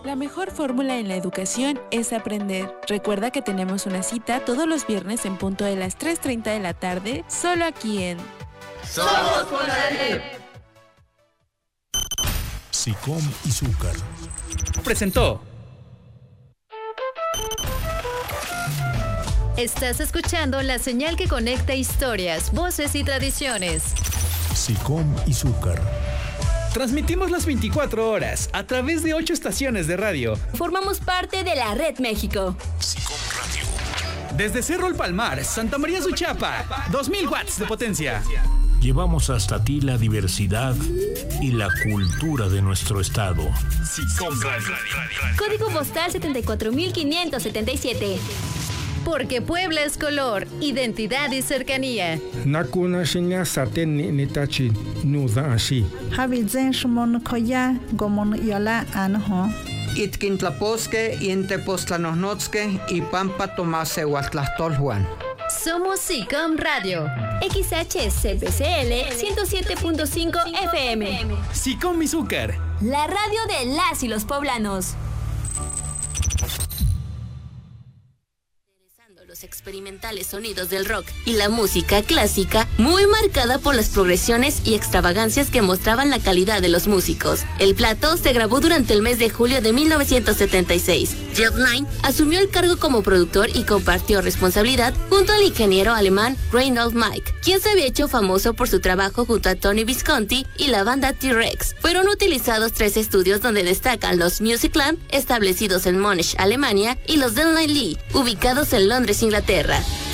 La mejor fórmula en la educación es aprender. Recuerda que tenemos una cita todos los viernes en punto de las 3:30 de la tarde, solo aquí en Somos Fonadep. SICOM y Zúcar presentó. Estás escuchando la señal que conecta historias, voces y tradiciones. SICOM y Zúcar. Transmitimos las 24 horas a través de 8 estaciones de radio. Formamos parte de la Red México. SICOM Radio. Desde Cerro El Palmar, Santa María Suchapa, 2000 watts de potencia. Llevamos hasta ti la diversidad y la cultura de nuestro estado. SICOM Radio. Código postal 74577. Porque Puebla es color, identidad y cercanía. Nakuna shinya saten nitachi nuda ashi. Habizen shmon koya gomon yola anho. Itkintlaposque, Intepostlanosnotzque y Pampa Tomase Huatlastolhuan. Somos SICOM Radio. XHCPCL 107.5 FM. SICOM y Zúcar. La radio de las y los poblanos. Los experimentales sonidos del rock y la música clásica, muy marcada por las progresiones y extravagancias que mostraban la calidad de los músicos. El plato se grabó durante el mes de julio de 1976. Jeff Lynne asumió el cargo como productor y compartió responsabilidad junto al ingeniero alemán Reinhold Mike, quien se había hecho famoso por su trabajo junto a Tony Visconti y la banda T-Rex. Fueron utilizados 3 estudios donde destacan los Musicland, establecidos en Múnich, Alemania, y los Denline Lee, ubicados en Londres, Inglaterra.